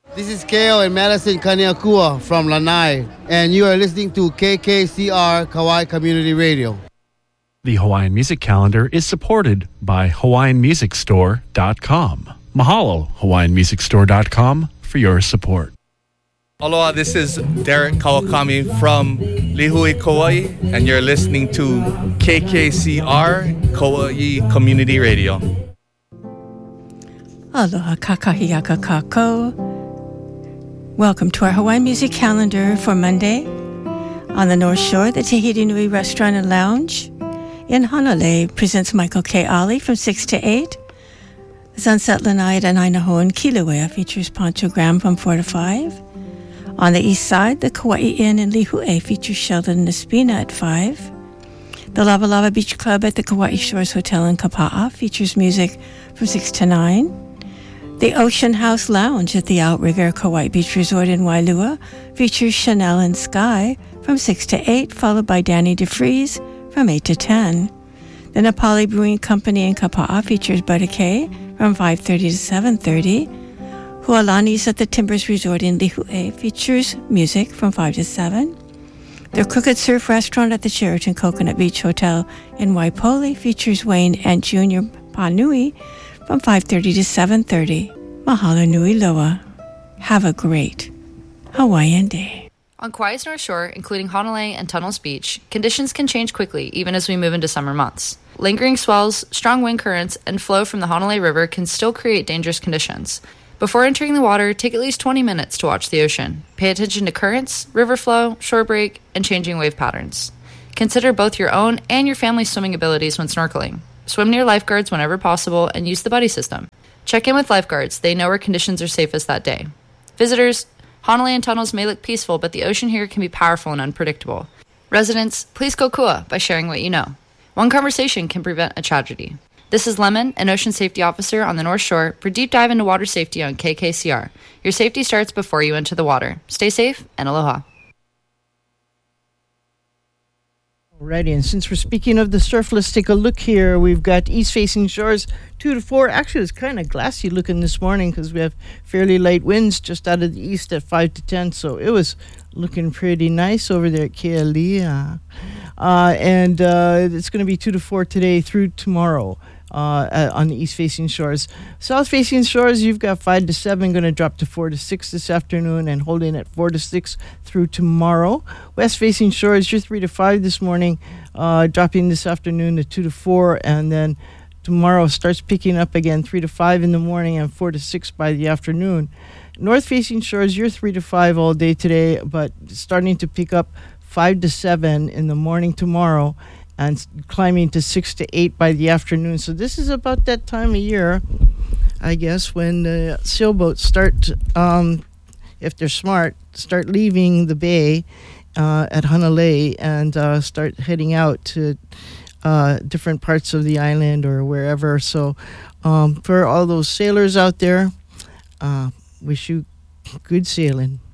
This is Keo and Madison Kaniakua from Lanai, and you are listening to KKCR Kauai Community Radio. The Hawaiian Music Calendar is supported by HawaiianMusicStore.com. Mahalo, HawaiianMusicStore.com, for your support. Aloha, this is Derek Kawakami from Lihue, Kauai, and you're listening to KKCR Kauai Community Radio. Aloha, kakahiaka kako. Welcome to our Hawaiian Music Calendar for Monday. On the North Shore, the Tahiti Nui Restaurant and Lounge in Honolulu presents Michael K. Ali from 6 to 8. The Sunset Lanai at Anainaho in Kilauea features Pancho Graham from 4 to 5. On the east side, the Kauai Inn in Lihue features Sheldon Nespina at 5. The Lava Lava Beach Club at the Kauai Shores Hotel in Kapa'a features music from 6 to 9. The Ocean House Lounge at the Outrigger Kauai Beach Resort in Wailua features Chanel and Sky from 6 to 8, followed by Danny DeFries from 8 to 10. The Nepali Brewing Company in Kapa'a features Budake from 5:30 to 7:30. Hualani's at the Timbers Resort in Lihue features music from 5 to 7. The Crooked Surf Restaurant at the Sheraton Coconut Beach Hotel in Waipoli features Wayne and Junior Panui from 5:30 to 7:30. Mahalo nui loa. Have a great Hawaiian day. On Kauai's North Shore, including Honolulu and Tunnels Beach, conditions can change quickly even as we move into summer months. Lingering swells, strong wind currents, and flow from the Honolulu River can still create dangerous conditions. Before entering the water, take at least 20 minutes to watch the ocean. Pay attention to currents, river flow, shore break, and changing wave patterns. Consider both your own and your family's swimming abilities when snorkeling. Swim near lifeguards whenever possible and use the buddy system. Check in with lifeguards. They know where conditions are safest that day. Visitors, Honolulu and Tunnels may look peaceful, but the ocean here can be powerful and unpredictable. Residents, please go kua by sharing what you know. One conversation can prevent a tragedy. This is Lemon, an ocean safety officer on the North Shore, for Deep Dive into Water Safety on KKCR. Your safety starts before you enter the water. Stay safe and aloha. Alrighty, and since we're speaking of the surf, let's take a look here. We've got east-facing shores 2 to 4. Actually, it's kind of glassy looking this morning because we have fairly light winds just out of the east at 5 to 10. So it was looking pretty nice over there at Kealia. And it's going to be 2 to 4 today through tomorrow on the east-facing shores. South-facing shores, you've got 5 to 7, going to drop to 4 to 6 this afternoon and holding at 4 to 6 through tomorrow. West-facing shores, you're 3 to 5 this morning, dropping this afternoon to 2 to 4, and then tomorrow starts picking up again 3 to 5 in the morning and 4 to 6 by the afternoon. North-facing shores, you're 3 to 5 all day today, but starting to pick up 5 to 7 in the morning tomorrow and climbing to 6 to 8 by the afternoon. So this is about that time of year, I guess, when the sailboats start, if they're smart, start leaving the bay at Honolulu and start heading out to different parts of the island or wherever. So for all those sailors out there, wish you good sailing.